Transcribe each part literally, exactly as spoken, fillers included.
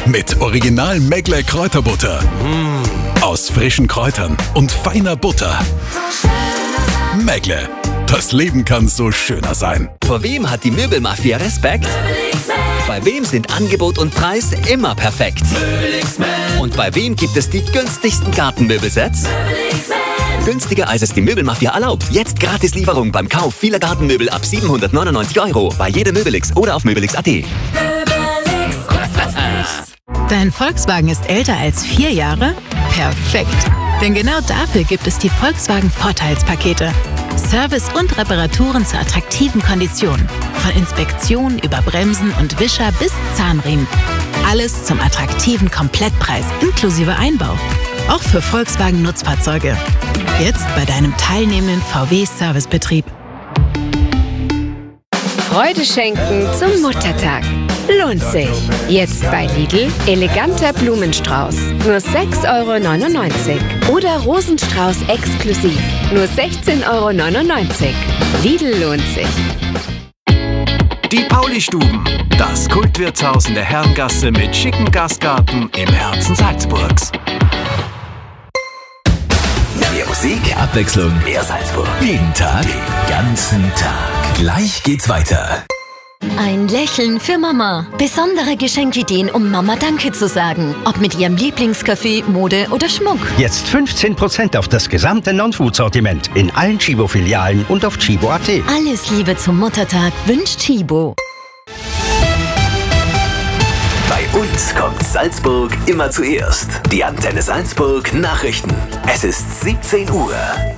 Mit original Megle Kräuterbutter. Mm. Aus frischen Kräutern und feiner Butter. Megle. Das Leben kann so schöner sein. Vor wem hat die Möbelmafia Respekt? Bei wem sind Angebot und Preis immer perfekt? Und bei wem gibt es die günstigsten Gartenmöbelsets? Günstiger als es die Möbelmafia erlaubt. Jetzt Gratislieferung beim Kauf vieler Gartenmöbel ab siebenhundertneunundneunzig Euro bei jedem Möbelix oder auf möbelix punkt at. Dein Volkswagen ist älter als vier Jahre? Perfekt! Denn genau dafür gibt es die Volkswagen Vorteilspakete. Service und Reparaturen zu attraktiven Konditionen. Von Inspektion über Bremsen und Wischer bis Zahnriemen. Alles zum attraktiven Komplettpreis inklusive Einbau. Auch für Volkswagen Nutzfahrzeuge. Jetzt bei deinem teilnehmenden V W-Servicebetrieb. Freude schenken zum Muttertag. Lohnt sich. Jetzt bei Lidl eleganter Blumenstrauß. Nur sechs Euro neunundneunzig. Oder Rosenstrauß exklusiv. Nur sechzehn Euro neunundneunzig. Lidl lohnt sich. Die Pauli-Stuben. Das Kultwirtshaus in der Herrengasse mit schicken Gastgarten im Herzen Salzburgs. Mehr Musik, mehr Abwechslung, mehr Salzburg. Jeden Tag, den ganzen Tag. Gleich geht's weiter. Ein Lächeln für Mama. Besondere Geschenkideen, um Mama Danke zu sagen. Ob mit ihrem Lieblingskaffee, Mode oder Schmuck. Jetzt fünfzehn Prozent auf das gesamte Non-Food-Sortiment in allen Chibo-Filialen und auf chibo punkt at. Alles Liebe zum Muttertag wünscht Chibo. Bei uns kommt Salzburg immer zuerst. Die Antenne Salzburg Nachrichten. Es ist siebzehn Uhr.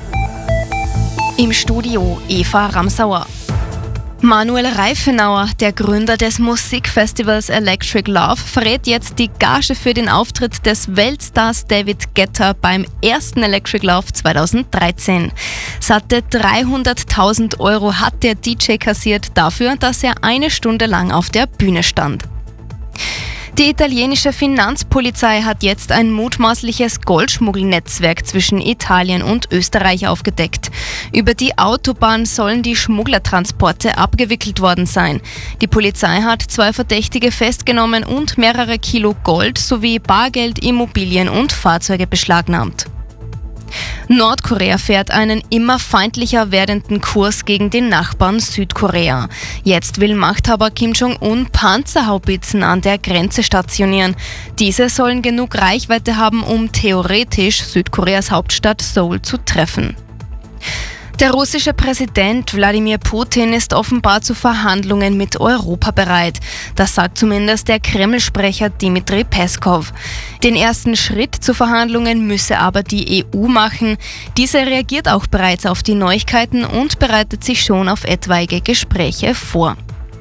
Im Studio Eva Ramsauer. Manuel Reifenauer, der Gründer des Musikfestivals Electric Love, verrät jetzt die Gage für den Auftritt des Weltstars David Guetta beim ersten Electric Love zweitausenddreizehn. Satte dreihunderttausend Euro hat der D J kassiert dafür, dass er eine Stunde lang auf der Bühne stand. Die italienische Finanzpolizei hat jetzt ein mutmaßliches Goldschmuggelnetzwerk zwischen Italien und Österreich aufgedeckt. Über die Autobahn sollen die Schmugglertransporte abgewickelt worden sein. Die Polizei hat zwei Verdächtige festgenommen und mehrere Kilo Gold sowie Bargeld, Immobilien und Fahrzeuge beschlagnahmt. Nordkorea fährt einen immer feindlicher werdenden Kurs gegen den Nachbarn Südkorea. Jetzt will Machthaber Kim Jong-un Panzerhaubitzen an der Grenze stationieren. Diese sollen genug Reichweite haben, um theoretisch Südkoreas Hauptstadt Seoul zu treffen. Der russische Präsident Wladimir Putin ist offenbar zu Verhandlungen mit Europa bereit. Das sagt zumindest der Kreml-Sprecher Dmitri Peskov. Den ersten Schritt zu Verhandlungen müsse aber die E U machen. Diese reagiert auch bereits auf die Neuigkeiten und bereitet sich schon auf etwaige Gespräche vor.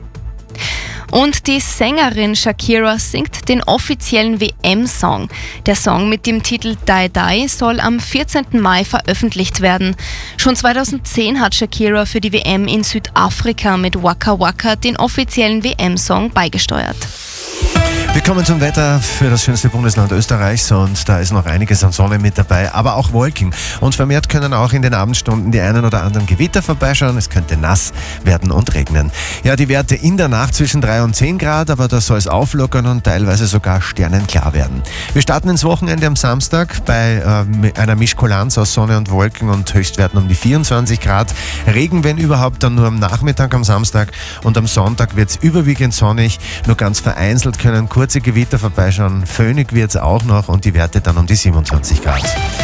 Und die Sängerin Shakira singt den offiziellen W M-Song. Der Song mit dem Titel Die Die soll am vierzehnten Mai veröffentlicht werden. Schon zweitausendzehn hat Shakira für die W M in Südafrika mit Waka Waka den offiziellen W M-Song beigesteuert. Wir kommen zum Wetter für das schönste Bundesland Österreichs und da ist noch einiges an Sonne mit dabei, aber auch Wolken. Und vermehrt können auch in den Abendstunden die einen oder anderen Gewitter vorbeischauen. Es könnte nass werden und regnen. Ja, die Werte in der Nacht zwischen drei und zehn Grad, aber da soll es auflockern und teilweise sogar sternenklar werden. Wir starten ins Wochenende am Samstag bei äh, einer Mischkulanz aus Sonne und Wolken und Höchstwerten um die vierundzwanzig Grad. Regen, wenn überhaupt, dann nur am Nachmittag am Samstag und am Sonntag wird es überwiegend sonnig. Nur ganz vereinzelt können kurz kurze Gewitter vorbeischauen. Föhnig wird es auch noch und die Werte dann um die siebenundzwanzig Grad.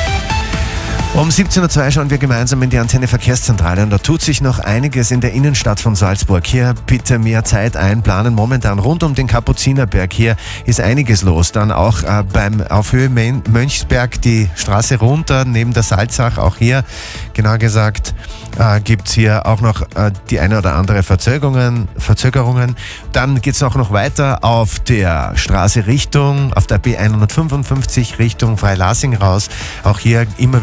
Um siebzehn Uhr zwei schauen wir gemeinsam in die Antenne Verkehrszentrale und da tut sich noch einiges in der Innenstadt von Salzburg. Hier bitte mehr Zeit einplanen. Momentan rund um den Kapuzinerberg, hier ist einiges los. Dann auch äh, beim auf Höhe Mönchsberg die Straße runter, neben der Salzach, auch hier, genau gesagt, äh, gibt es hier auch noch äh, die eine oder andere Verzögerungen. Verzögerungen. Dann geht es auch noch weiter auf der Straße Richtung, auf der B hundertfünfundfünfzig Richtung Freilassing raus. Auch hier immer